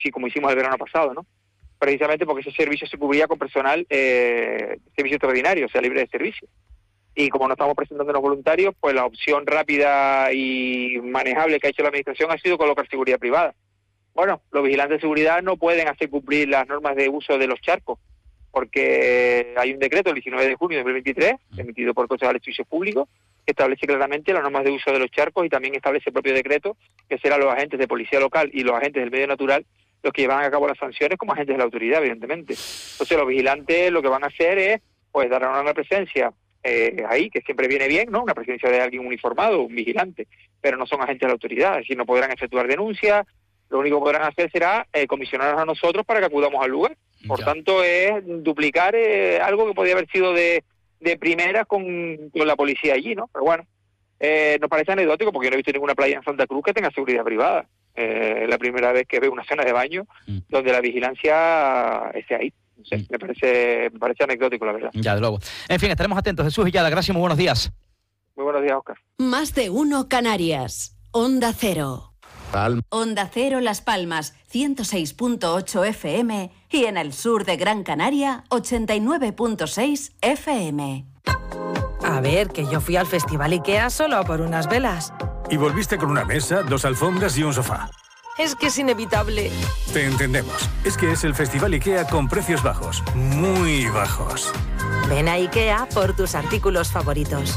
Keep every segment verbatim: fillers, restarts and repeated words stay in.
sí, como hicimos el verano pasado, ¿no? Precisamente porque ese servicio se cubría con personal eh, servicio extraordinario, o sea, libre de servicio. Y como no estamos presentándonos voluntarios, pues la opción rápida y manejable que ha hecho la Administración ha sido colocar seguridad privada. Bueno, los vigilantes de seguridad no pueden hacer cumplir las normas de uso de los charcos, porque hay un decreto el diecinueve de junio de dos mil veintitrés, emitido por el Consejo de Servicios Públicos, que establece claramente las normas de uso de los charcos y también establece el propio decreto que serán los agentes de policía local y los agentes del medio natural los que llevan a cabo las sanciones como agentes de la autoridad, evidentemente. Entonces los vigilantes lo que van a hacer es pues dar una presencia eh, ahí, que siempre viene bien, ¿no? Una presencia de alguien uniformado, un vigilante, pero no son agentes de la autoridad, es decir, no podrán efectuar denuncias, lo único que podrán hacer será eh, comisionarnos a nosotros para que acudamos al lugar. Por ya. tanto, es duplicar eh, algo que podía haber sido de, de primera con, con la policía allí, ¿no? Pero bueno, eh, nos parece anecdótico porque yo no he visto ninguna playa en Santa Cruz que tenga seguridad privada. Eh, la primera vez que veo una zona de baño mm. donde la vigilancia esté ahí. No sé, mm. me parece me parece anecdótico, la verdad. Ya, de luego. En fin, estaremos atentos. Jesús Villada, gracias y muy buenos días. Muy buenos días, Óscar. Más de uno Canarias. Onda Cero. Palma. Onda Cero Las Palmas, ciento seis punto ocho F M y en el sur de Gran Canaria, ochenta y nueve punto seis F M. A ver, que yo fui al Festival IKEA solo a por unas velas. Y volviste con una mesa, dos alfombras y un sofá. Es que es inevitable. Te entendemos. Es que es el Festival IKEA con precios bajos. Muy bajos. Ven a IKEA por tus artículos favoritos.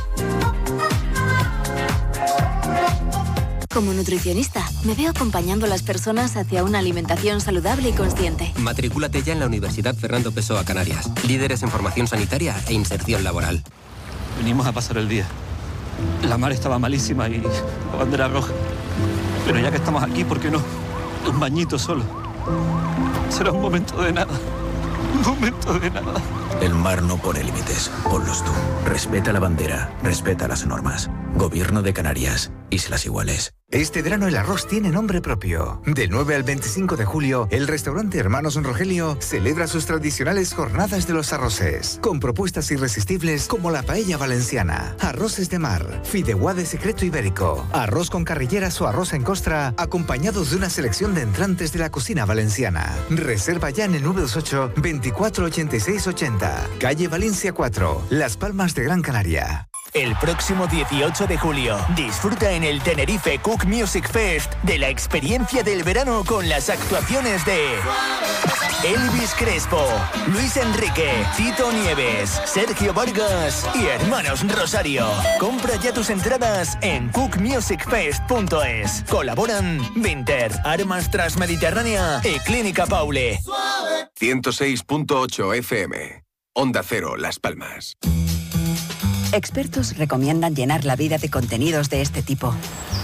Como nutricionista, me veo acompañando a las personas hacia una alimentación saludable y consciente. Matrículate ya en la Universidad Fernando Pessoa Canarias. Líderes en formación sanitaria e inserción laboral. Venimos a pasar el día. La mar estaba malísima y la bandera roja. Pero ya que estamos aquí, ¿por qué no? Un bañito solo. Será un momento de nada. Un momento de nada. El mar no pone límites. Ponlos tú. Respeta la bandera. Respeta las normas. Gobierno de Canarias. Islas Iguales. Este verano el arroz tiene nombre propio. Del nueve al veinticinco de julio, el restaurante Hermanos Rogelio celebra sus tradicionales jornadas de los arroces, con propuestas irresistibles como la paella valenciana, arroces de mar, fideuá de secreto ibérico, arroz con carrilleras o arroz en costra, acompañados de una selección de entrantes de la cocina valenciana. Reserva ya en el nueve dos ocho, veinticuatro ochenta y seis ochenta, calle Valencia cuatro, Las Palmas de Gran Canaria. El próximo dieciocho de julio, disfruta en el Tenerife Cook Music Fest de la experiencia del verano con las actuaciones de Elvis Crespo, Luis Enrique, Tito Nieves, Sergio Vargas y Hermanos Rosario. Compra ya tus entradas en cook music fest punto es. Colaboran Vinter, Armas Transmediterránea y Clínica Paule. ciento seis punto ocho F M. Onda Cero, Las Palmas. Expertos recomiendan llenar la vida de contenidos de este tipo.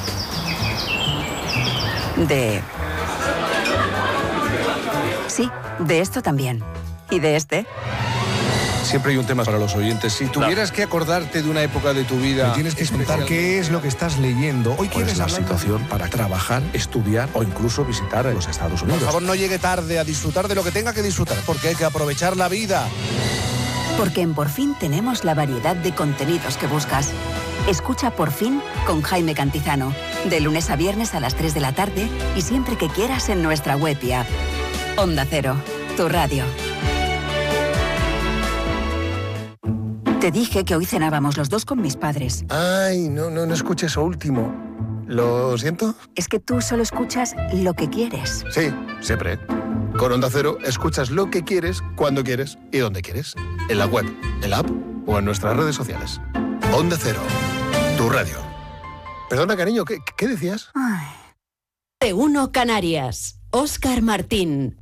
De... Sí, de esto también. ¿Y de este? Siempre hay un tema para los oyentes. Si tuvieras que acordarte de una época de tu vida... Me tienes que contar qué es lo que estás leyendo. Hoy quieres la hablar situación para trabajar, estudiar o incluso visitar los Estados Unidos. Por favor, no llegue tarde a disfrutar de lo que tenga que disfrutar, porque hay que aprovechar la vida. Porque en Por Fin tenemos la variedad de contenidos que buscas. Escucha Por Fin con Jaime Cantizano, de lunes a viernes a las tres de la tarde y siempre que quieras en nuestra web y app. Onda Cero, tu radio. Te dije que hoy cenábamos los dos con mis padres. Ay, no, no, no escuché eso último. ¿Lo siento? Es que tú solo escuchas lo que quieres. Sí, siempre. Con Onda Cero escuchas lo que quieres, cuando quieres y donde quieres. En la web, en la app o en nuestras redes sociales. Onda Cero, tu radio. Perdona, cariño, ¿qué, qué decías? De uno Canarias. Óscar Martín.